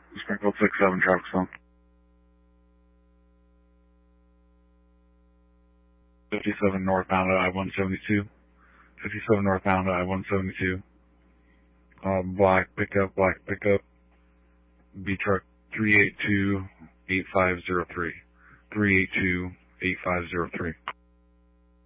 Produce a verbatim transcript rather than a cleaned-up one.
Springfield six seven, traffic zone. fifty-seven northbound at I one seventy-two. fifty-seven northbound at I one seventy-two. Uh, black pickup, black pickup. B truck three eight two, eight five zero three. three eight two, eight five zero three.